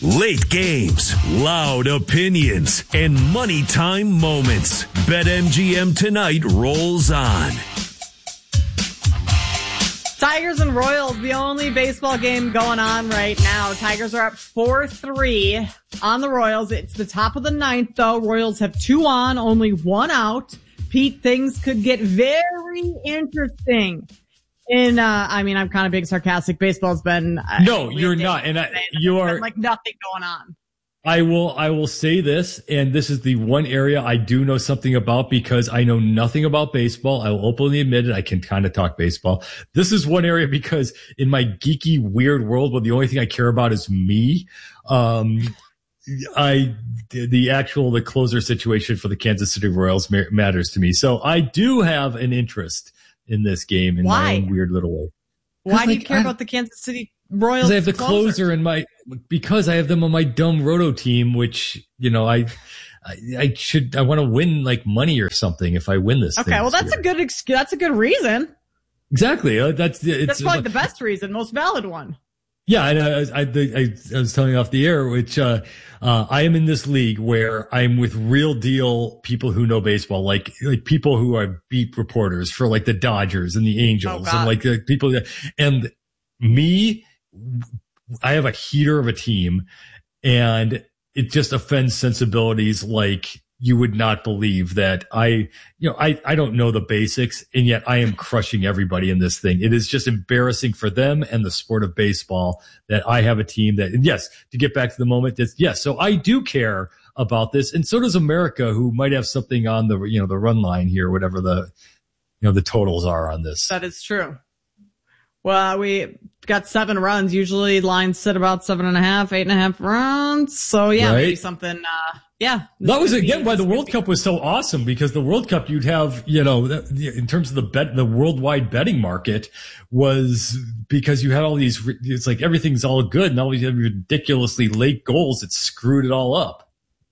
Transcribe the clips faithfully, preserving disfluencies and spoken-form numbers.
Late games, loud opinions, and money time moments. BetMGM tonight rolls on. Tigers and Royals, the only baseball game going on right now. Tigers are up four three on the Royals. It's the top of the ninth, though. Royals have two on, only one out. Pete, things could get very interesting. In, uh, I mean, I'm kind of being sarcastic. Baseball's been... Uh, no, you're not. And I, you are... like nothing going on. I will, I will say this, and this is the one area I do know something about because I know nothing about baseball. I will openly admit it. I can kind of talk baseball. This is one area because in my geeky, weird world where the only thing I care about is me, um, I, the actual, the closer situation for the Kansas City Royals matters to me. So I do have an interest in this game in Why? my own weird little way. Why do like, you care I, about the Kansas City Royals? Because I have the closer? closer in my, because I have them on my dumb roto team, which, you know, I, I, I should, I want to win like money or something if I win this. Okay. Well, that's year. a good, ex- that's a good reason. Exactly. Uh, that's, it's, that's probably uh, the best reason, most valid one. Yeah, and I, I, I, I was telling you off the air, which, uh, uh, I am in this league where I'm with real deal people who know baseball, like, like people who are beat reporters for like the Dodgers and the Angels oh, and like the people that, and me, I have a heater of a team and it just offends sensibilities like you would not believe that I, you know, I, I don't know the basics and yet I am crushing everybody in this thing. It is just embarrassing for them and the sport of baseball that I have a team that, and yes, to get back to the moment, that's, yes, so I do care about this. And so does America, who might have something on the, you know, the run line here, whatever the, you know, the totals are on this. That is true. Well, we got seven runs. Usually lines sit about seven and a half, eight and a half runs. So yeah, right? Maybe something, uh, yeah. That was again why the World Cup was so awesome, because the World Cup you'd have, you know, in terms of the bet, the worldwide betting market was because you had all these, it's like everything's all good and all these ridiculously late goals that screwed it all up.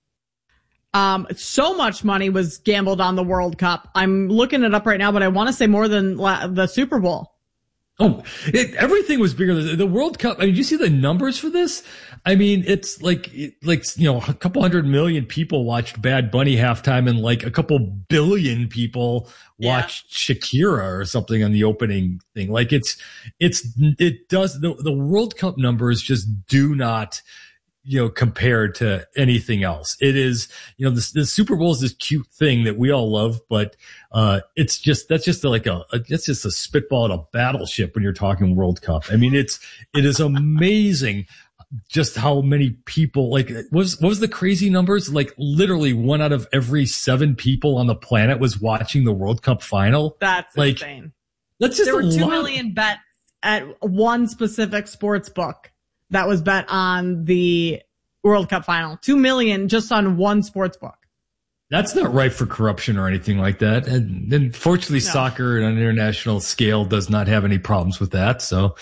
Um, so much money was gambled on the World Cup. I'm looking it up right now, but I want to say more than la- the Super Bowl. Oh, it, everything was bigger than the World Cup. I mean, did you see the numbers for this? I mean, it's like, like, you know, a couple hundred million people watched Bad Bunny halftime and like a couple billion people watched yeah. Shakira or something on the opening thing. Like it's, it's, it does, the, the World Cup numbers just do not, you know, compared to anything else. It is, you know, the, the Super Bowl is this cute thing that we all love, but, uh, it's just, that's just like a, a, it's just a spitball at a battleship when you're talking World Cup. I mean, it's, it is amazing just how many people, like, what was, what was the crazy numbers? Like literally one out of every seven people on the planet was watching the World Cup final. That's like, insane. That's just there were a two lot. million bets at one specific sports book that was bet on the World Cup final. Two million just on one sports book. That's not ripe for corruption or anything like that. And, and fortunately, no. Soccer on an international scale does not have any problems with that. So,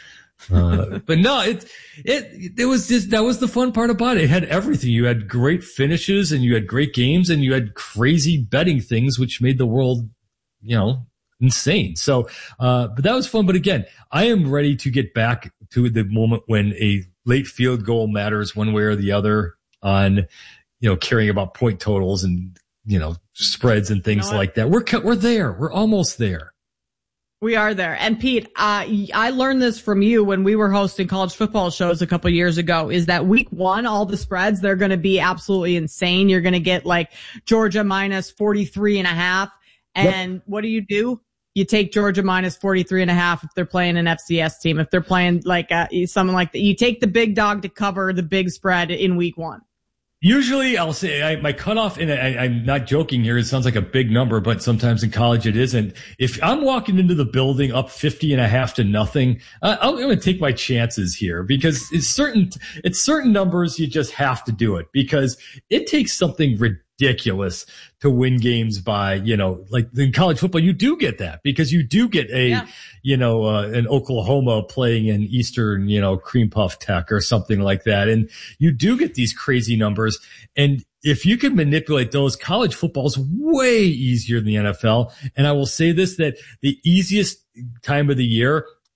uh, but no, it, it, it was just, that was the fun part about it. It had everything. You had great finishes and you had great games and you had crazy betting things, which made the world, you know, insane. So, uh, but that was fun. But again, I am ready to get back to the moment when a late field goal matters one way or the other on, you know, caring about point totals and, you know, spreads and things you know like that. We're, we're there. We're almost there. We are there. And Pete, uh, I learned this from you when we were hosting college football shows a couple years ago, is that week one, all the spreads, they're going to be absolutely insane. You're going to get like Georgia minus forty-three and a half. And yep. What do you do? You take Georgia minus forty-three and a half if they're playing an F C S team. If they're playing like uh, something like that, you take the big dog to cover the big spread in week one. Usually I'll say I, my cutoff, and I, I'm not joking here. It sounds like a big number, but sometimes in college it isn't. If I'm walking into the building up fifty and a half to nothing, uh, I'm going to take my chances here because it's certain, it's certain numbers. You just have to do it because it takes something ridiculous to win games by, you know, like in college football, you do get that because you do get a, yeah. you know, uh, an Oklahoma playing in Eastern, you know, cream puff tech or something like that. And you do get these crazy numbers. And if you can manipulate those, college football is way easier than the N F L. And I will say this, that the easiest time of the year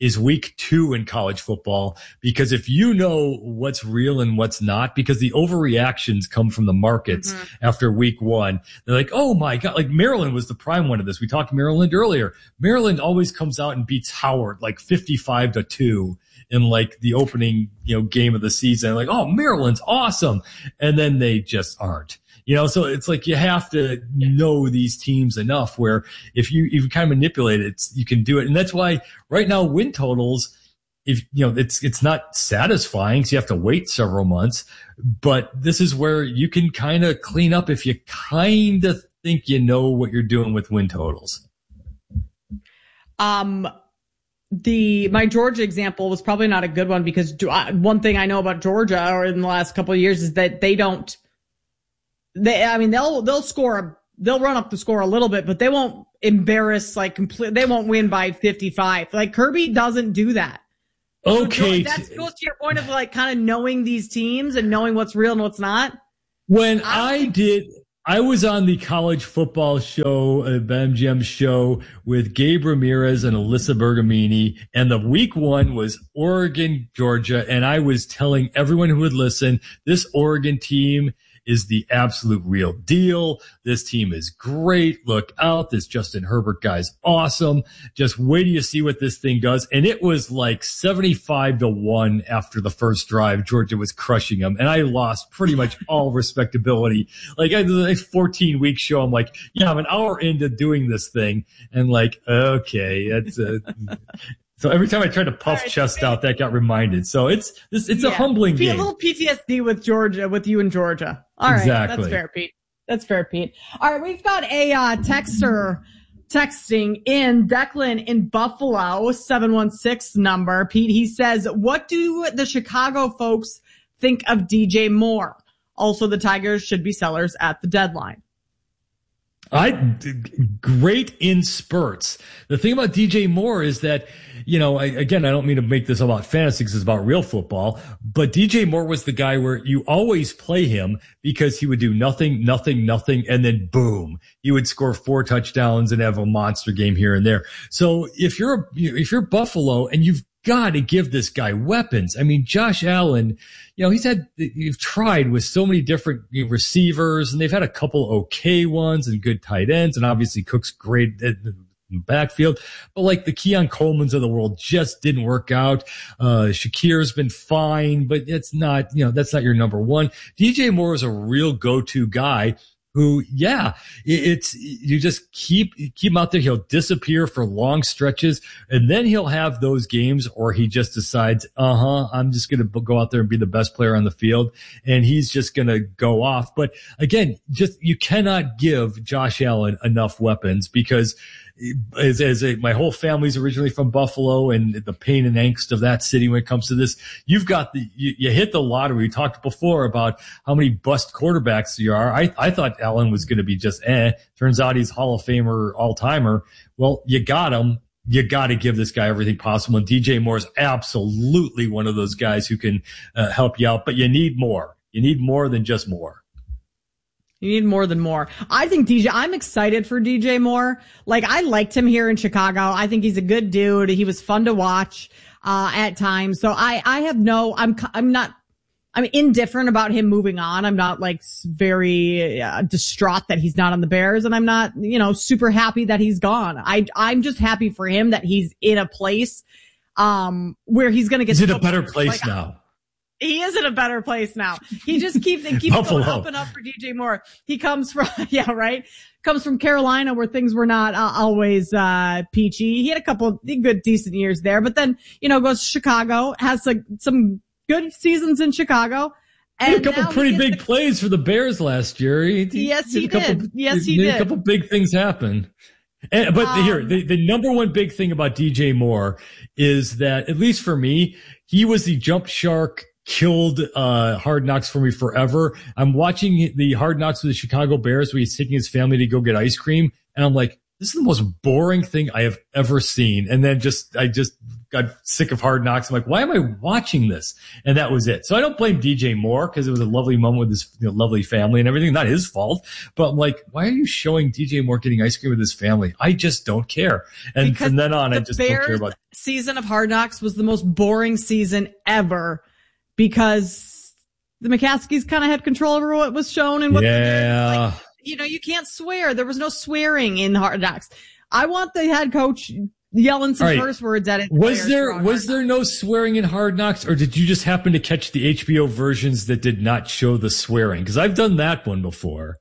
is week two in college football, because if you know what's real and what's not, because the overreactions come from the markets mm-hmm. after week one. They're like, oh my God, like Maryland was the prime one of this. We talked Maryland earlier. Maryland always comes out and beats Howard like fifty-five to two in like the opening, you know, game of the season. Like, oh, Maryland's awesome. And then they just aren't. You know, so it's like you have to know these teams enough where if you, if you kind of manipulate it, it's, you can do it. And that's why right now win totals, if, you know, it's, it's not satisfying. So you have to wait several months, but this is where you can kind of clean up if you kind of think you know what you're doing with win totals. Um, The my Georgia example was probably not a good one because do I, one thing I know about Georgia or in the last couple of years is that they don't. They, I mean, they'll they'll score, they'll run up the score a little bit, but they won't embarrass like complete. They won't win by fifty-five. Like Kirby doesn't do that. Okay, so that goes to your point of like kind of knowing these teams and knowing what's real and what's not. When I, I did. I was on the college football show, uh, B M G M show with Gabe Ramirez and Alyssa Bergamini, and the week one was Oregon, Georgia, and I was telling everyone who would listen, this Oregon team is the absolute real deal. This team is great. Look out. This Justin Herbert guy's awesome. Just wait till you see what this thing does. And it was like seventy-five to one after the first drive. Georgia was crushing them. And I lost pretty much all respectability. Like I, the next fourteen week show, I'm like, yeah, I'm an hour into doing this thing. And like, okay, that's a, so every time I tried to puff right, chest out, that got reminded. So it's it's, it's yeah. a humbling P- game. A little P T S D with Georgia, with you in Georgia. All right, exactly. That's fair, Pete. That's fair, Pete. All right, we've got a uh, texter texting in, Declan in Buffalo, seven one six number. Pete, he says, what do the Chicago folks think of D J Moore? Also, the Tigers should be sellers at the deadline. I great in spurts. The thing about D J Moore is that, you know, I, again, I don't mean to make this about fantasy because it's about real football, but D J Moore was the guy where you always play him because he would do nothing, nothing, nothing, and then boom, he would score four touchdowns and have a monster game here and there. So if you're if you're Buffalo and you've got to give this guy weapons. I mean, Josh Allen, you know, he's had, you've tried with so many different receivers and they've had a couple okay ones and good tight ends. And obviously Cook's great at the backfield, but like the Keon Coleman's of the world just didn't work out. Uh, Shakir's been fine, but it's not, you know, that's not your number one. D J Moore is a real go-to guy who, yeah, it's, you just keep, keep him out there. He'll disappear for long stretches and then he'll have those games or he just decides, uh huh, I'm just going to go out there and be the best player on the field. And he's just going to go off. But again, just, you cannot give Josh Allen enough weapons because as, as a, my whole family's originally from Buffalo and the pain and angst of that city when it comes to this, you've got the, you, you hit the lottery. We talked before about how many bust quarterbacks you are. I, I thought Allen was going to be just eh. Turns out he's Hall of Famer, all timer. Well, you got him. You got to give this guy everything possible. And D J Moore is absolutely one of those guys who can uh, help you out, but you need more. You need more than just more. You need more than more. I think D J, I'm excited for D J Moore. Like, I liked him here in Chicago. I think he's a good dude. He was fun to watch, uh, at times. So I, I have no, I'm, I'm not, I'm indifferent about him moving on. I'm not like very uh, distraught that he's not on the Bears, and I'm not, you know, super happy that he's gone. I, I'm just happy for him that he's in a place, um, where he's going to get. He's in a better place like, now. He is in a better place now. He just keeps, it keeps going up and up for D J Moore. He comes from, yeah, right. Comes from Carolina where things were not uh, always, uh, peachy. He had a couple good, decent years there, but then, you know, goes to Chicago, has like some good seasons in Chicago. And he had a couple pretty big the, plays for the Bears last year. He, he, yes, he did. Couple, yes, he did. did. A couple big things happen. And, but um, here, the, the number one big thing about D J Moore is that, at least for me, he was the jump shark, killed uh Hard Knocks for me forever. I'm watching the Hard Knocks with the Chicago Bears where he's taking his family to go get ice cream. And I'm like, this is the most boring thing I have ever seen. And then just, I just got sick of Hard Knocks. I'm like, why am I watching this? And that was it. So I don't blame D J Moore because it was a lovely moment with his you know, lovely family and everything. Not his fault. But I'm like, why are you showing D J Moore getting ice cream with his family? I just don't care. And because from then on, I just Bears don't care about season of Hard Knocks was the most boring season ever because the McCaskies kind of had control over what was shown and what yeah. like, you know, you can't swear. There was no swearing in Hard Knocks. I want the head coach yelling some right. curse words at it. Was there was there no swearing in Hard Knocks, or did you just happen to catch the H B O versions that did not show the swearing? Because I've done that one before.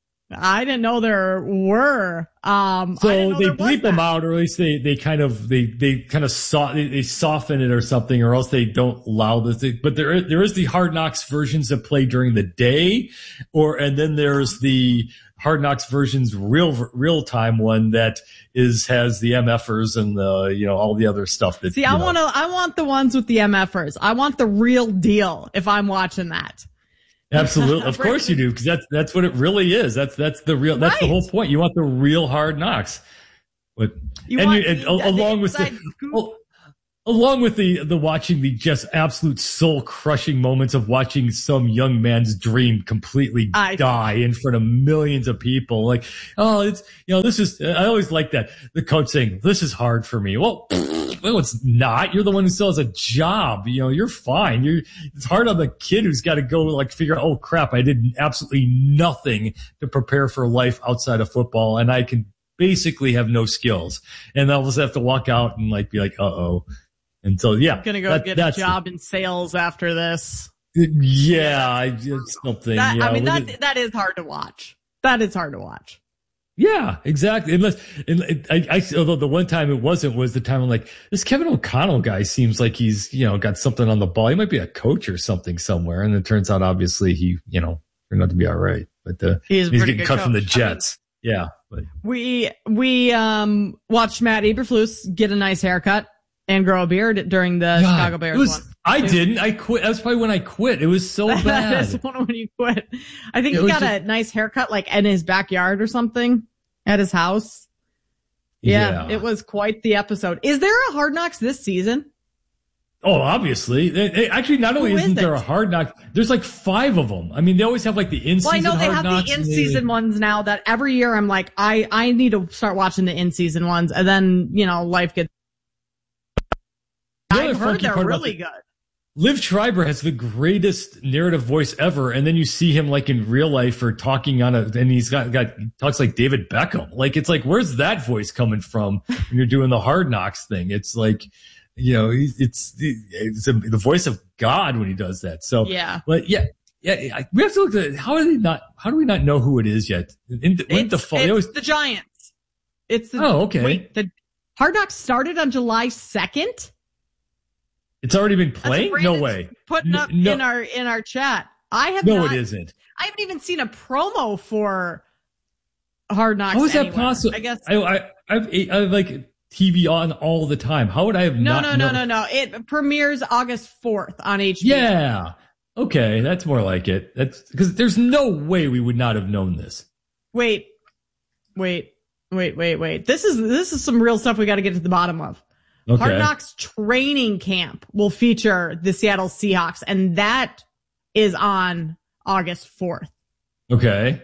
I didn't know there were. Um, so they bleep them out, or at least they, they kind of they they kind of saw they, they soften it or something, or else they don't allow this. But there there is the Hard Knocks versions that play during the day, or and then there's the Hard Knocks versions real real time one that is has the MFers and the you know all the other stuff that. See, I want to I want the ones with the MFers. I want the real deal if I'm watching that. Absolutely, of course you do, because that's that's what it really is. That's that's the real. That's right. The whole point. You want the real Hard Knocks. But you and, want you, and the, along the with the. Well, along with the, the watching the just absolute soul crushing moments of watching some young man's dream completely I, die in front of millions of people. Like, oh, it's, you know, this is, I always like that. The coach saying, this is hard for me. Well, well, it's not. You're the one who still has a job. You know, you're fine. You're, it's hard on the kid who's got to go like figure out, oh crap, I did absolutely nothing to prepare for life outside of football. And I can basically have no skills. And I'll just have to walk out and like be like, uh oh. And so, yeah. I'm going to go that, get a job in sales after this. Yeah, it's something. That, yeah, I mean, that it, that is hard to watch. That is hard to watch. Yeah, exactly. Unless, and I, I, although the one time it wasn't was the time I'm like, this Kevin O'Connell guy seems like he's, you know, got something on the ball. He might be a coach or something somewhere. And it turns out, obviously, he, you know, turned out to be all right. But uh, he's, he's getting cut coach. from the Jets. I mean, yeah. But. We, we, um, watched Matt Eberflus get a nice haircut and grow a beard during the God, Chicago Bears was, one. I didn't. I quit. That was probably when I quit. It was so bad. That's one when you quit. I think it he got just, a nice haircut like in his backyard or something at his house. Yeah, yeah, it was quite the episode. Is there a Hard Knocks this season? Oh, obviously. It, it, actually, not only Who isn't is there a Hard Knocks, there's like five of them. I mean, they always have like the in-season Hard Knocks. Well, I know they have the in-season ones now that every year I'm like, I, I need to start watching the in-season ones. And then, you know, life gets I've heard they're really the, good. Liv Schreiber has the greatest narrative voice ever, and then you see him like in real life or talking on a, and he's got got talks like David Beckham. Like it's like, where's that voice coming from when you're doing the Hard Knocks thing? It's like, you know, it's it's a, the voice of God when he does that. So yeah, but yeah. Yeah, we have to look at how are they not? How do we not know who it is yet? In, the, it's, the, it's always, the Giants. It's the, oh okay. Wait, the Hard Knocks started on July second. It's already been playing? No way. Putting up no, in our in our chat. I have no, not, it isn't. I haven't even seen a promo for Hard Knocks. How is anywhere. that possible? I guess I I I've, I have like T V on all the time. How would I have no, not? No, no, no, no, no. It premieres August fourth on H B O. Yeah. Okay, that's more like it. That's because there's no way we would not have known this. Wait, wait, wait, wait, wait. This is this is some real stuff we got to get to the bottom of. Okay. Hard Knocks training camp will feature the Seattle Seahawks, and that is on August fourth. Okay.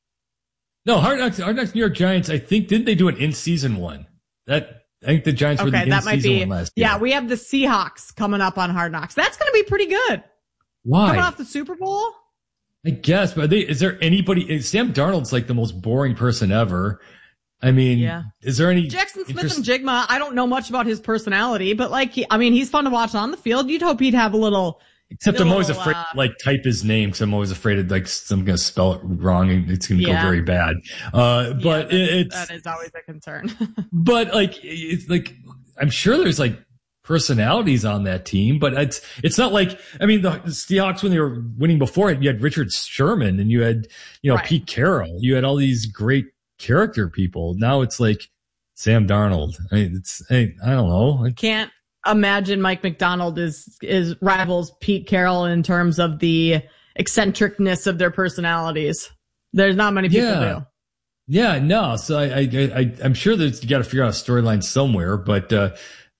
No, Hard Knocks, Hard Knocks New York Giants, I think, didn't they do an in-season one? That I think the Giants okay, were the in-season that might be, one last year. Yeah, we have the Seahawks coming up on Hard Knocks. That's going to be pretty good. Why? Coming off the Super Bowl? I guess, but are they, is there anybody, Sam Darnold's like the most boring person ever. I mean, yeah. Is there any Jackson Smith interest- and Jigma? I don't know much about his personality, but like, he, I mean, he's fun to watch on the field. You'd hope he'd have a little. Except little, I'm always afraid uh, to like type his name because I'm always afraid of like I'm going to spell it wrong and it's going to yeah. go very bad. Uh, but yeah, it, it's that is always a concern. But like, it's like I'm sure there's like personalities on that team, but it's it's not like I mean the, the Seahawks when they were winning before it, you had Richard Sherman and you had you know right. Pete Carroll, you had all these great character people. Now it's like Sam Darnold. I mean, it's I, I don't know. I can't imagine Mike McDonald is is rivals Pete Carroll in terms of the eccentricness of their personalities. There's not many people yeah. do. Yeah, no. So I, I, I I'm sure that you got to figure out a storyline somewhere, but uh,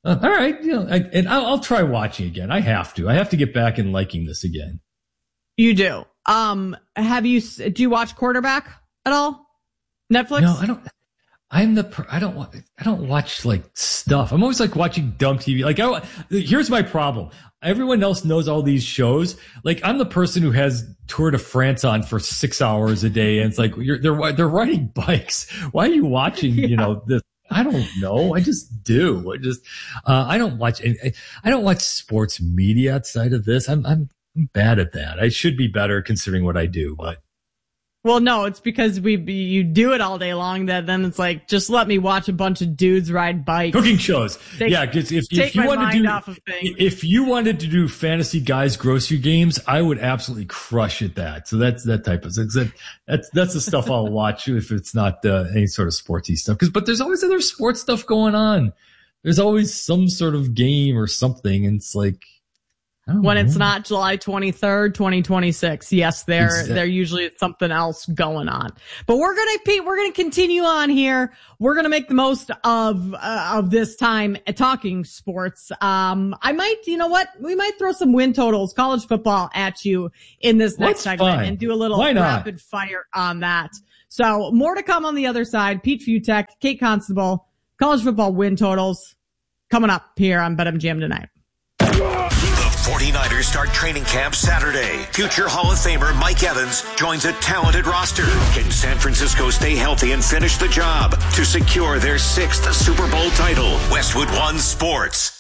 Uh, all right. You know, I, and I'll, I'll try watching again. I have to. I have to get back and liking this again. You do. Um, have you, do you watch Quarterback at all? Netflix? No, I don't. I'm the, I don't, I don't watch like stuff. I'm always like watching dumb T V. Like, I, here's my problem. Everyone else knows all these shows. Like, I'm the person who has Tour de France on for six hours a day. And it's like, you're, they're, they're riding bikes. Why are you watching, yeah. you know, this? I don't know. I just do. I just, uh, I don't watch, I don't watch sports media outside of this. I'm, I'm bad at that. I should be better considering what I do, but. Well, no, it's because we, you do it all day long that then it's like, just let me watch a bunch of dudes ride bikes. Cooking shows. Take, yeah. Cause if, if you wanted to do, off of things. if you wanted to do fantasy guys grocery games, I would absolutely crush at that. So that's that type of, that, that's, that's the stuff I'll watch if it's not uh, any sort of sportsy stuff. Cause, but there's always other sports stuff going on. There's always some sort of game or something. And it's like, when it's not July twenty-third, twenty twenty-six. Yes, there, exactly. there usually is something else going on. But we're going to, Pete, we're going to continue on here. We're going to make the most of, uh, of this time talking sports. Um, I might, you know what? We might throw some win totals, college football at you in this next That's segment fine. and do a little rapid fire on that. So more to come on the other side. Pete Fiutak, Kate Constable, college football win totals coming up here on BetMGM tonight. forty-niners start training camp Saturday. Future Hall of Famer Mike Evans joins a talented roster. Can San Francisco stay healthy and finish the job to secure their sixth Super Bowl title? Westwood One Sports.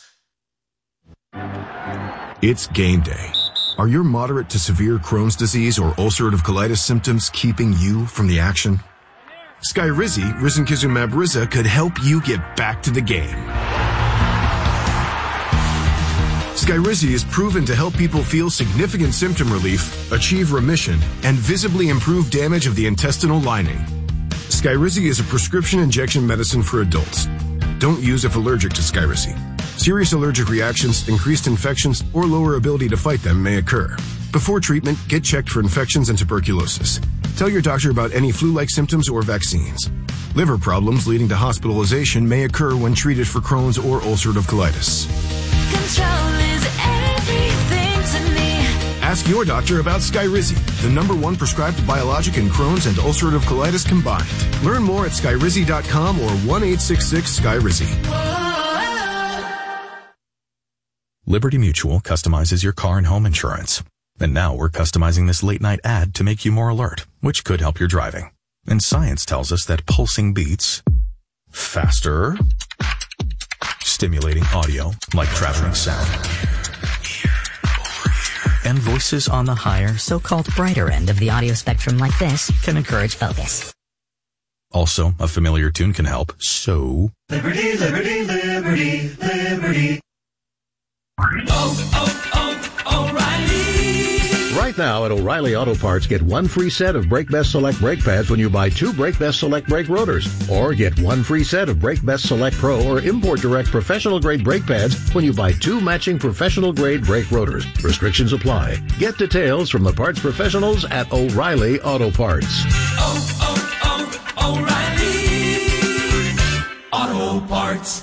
It's game day. Are your moderate to severe Crohn's disease or ulcerative colitis symptoms keeping you from the action? Skyrizi, risankizumab Riza, could help you get back to the game. Skyrizi is proven to help people feel significant symptom relief, achieve remission, and visibly improve damage of the intestinal lining. Skyrizi is a prescription injection medicine for adults. Don't use if allergic to Skyrizi. Serious allergic reactions, increased infections, or lower ability to fight them may occur. Before treatment, get checked for infections and tuberculosis. Tell your doctor about any flu-like symptoms or vaccines. Liver problems leading to hospitalization may occur when treated for Crohn's or ulcerative colitis. Control is everything to me. Ask your doctor about Skyrizi, the number one prescribed biologic in Crohn's and ulcerative colitis combined. Learn more at skyrizi dot com or one eight six six Skyrizi. Liberty Mutual customizes your car and home insurance. And now we're customizing this late night ad to make you more alert, which could help your driving. And science tells us that pulsing beats faster, stimulating audio like traveling sound, and voices on the higher, so-called brighter end of the audio spectrum like this can encourage focus. Also, a familiar tune can help, so... Liberty, liberty, liberty, liberty. Oh, oh, oh, O'Reilly! Right now at O'Reilly Auto Parts, get one free set of Brake Best Select brake pads when you buy two Brake Best Select brake rotors. Or get one free set of Brake Best Select Pro or Import Direct professional grade brake pads when you buy two matching professional grade brake rotors. Restrictions apply. Get details from the parts professionals at O'Reilly Auto Parts. Oh, oh, oh, O'Reilly Auto Parts.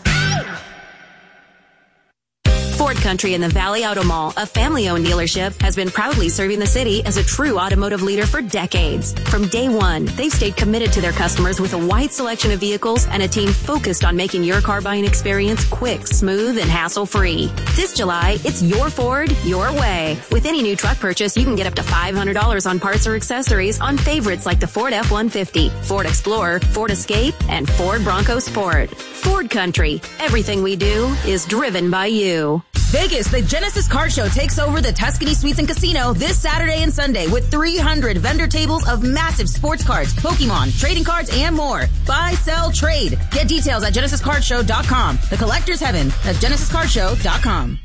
Ford Country in the Valley Auto Mall, a family-owned dealership, has been proudly serving the city as a true automotive leader for decades. From day one, they've stayed committed to their customers with a wide selection of vehicles and a team focused on making your car buying experience quick, smooth, and hassle-free. This July, it's your Ford, your way. With any new truck purchase, you can get up to five hundred dollars on parts or accessories on favorites like the Ford F one fifty, Ford Explorer, Ford Escape, and Ford Bronco Sport. Ford Country. Everything we do is driven by you. Vegas, the Genesis Card Show takes over the Tuscany Suites and Casino this Saturday and Sunday with three hundred vendor tables of massive sports cards, Pokemon, trading cards, and more. Buy, sell, trade. Get details at genesis card show dot com. The collector's heaven. That's genesis card show dot com.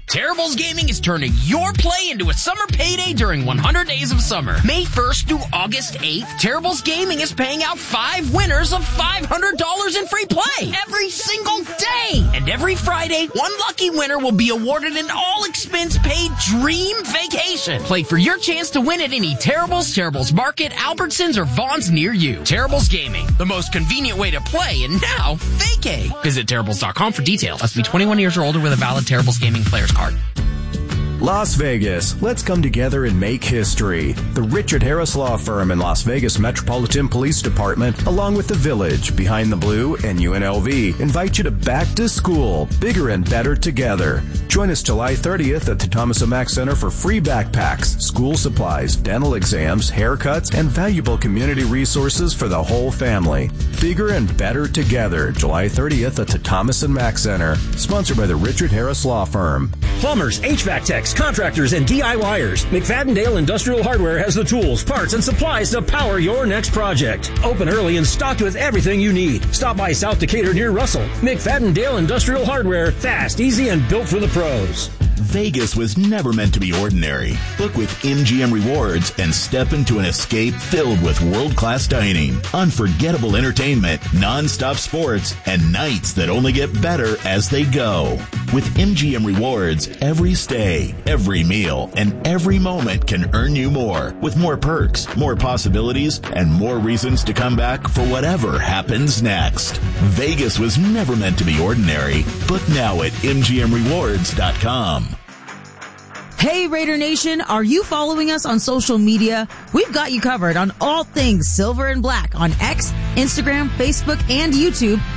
Terribles Gaming is turning your play into a summer payday during one hundred days of summer. May first through August eighth, Terribles Gaming is paying out five winners of five hundred dollars in free play every single day. And every Friday, one lucky winner will be awarded an all-expense-paid dream vacation. Play for your chance to win at any Terribles, Terribles Market, Albertsons, or Vaughn's near you. Terribles Gaming, the most convenient way to play, and now vacay. Visit terribles dot com for details. Must be twenty-one years or older with a valid Terribles Gaming player's card. Las Vegas, let's come together and make history. The Richard Harris Law Firm and Las Vegas Metropolitan Police Department, along with the Village, Behind the Blue, and U N L V, invite you to Back to School, bigger and better together. Join us July thirtieth at the Thomas and Mack Center for free backpacks, school supplies, dental exams, haircuts, and valuable community resources for the whole family. Bigger and better together, July thirtieth at the Thomas and Mack Center. Sponsored by the Richard Harris Law Firm. Plumbers, H V A C techs, contractors, and DIYers. McFadden-Dale Industrial Hardware has the tools, parts, and supplies to power your next project. Open early and stocked with everything you need. Stop by South Decatur near Russell. McFadden-Dale Industrial Hardware. Fast, easy, and built for the pros. Vegas was never meant to be ordinary. Book with M G M Rewards and step into an escape filled with world-class dining, unforgettable entertainment, non-stop sports, and nights that only get better as they go. With M G M Rewards, every stay, every meal, and every moment can earn you more, with more perks, more possibilities, and more reasons to come back for whatever happens next. Vegas was never meant to be ordinary. Book now at M G M rewards dot com. Hey Raider Nation, are you following us on social media? We've got you covered on all things silver and black on X, Instagram, Facebook, and YouTube